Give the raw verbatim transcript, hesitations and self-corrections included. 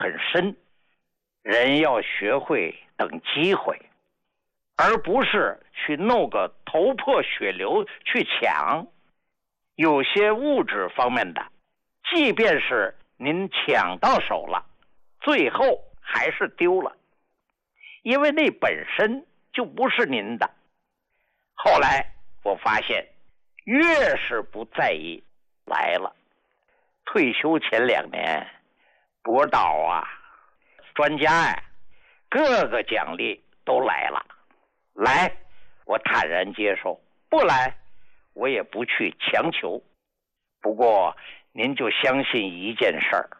很深。人要学会等机会，而不是去弄个头破血流去抢。有些物质方面的，即便是您抢到手了，最后还是丢了，因为那本身就不是您的。后来我发现，越是不在意，来了。退休前两年，博导啊，专家呀，各个奖励都来了。来，我坦然接受；不来，我也不去强求。不过您就相信一件事儿，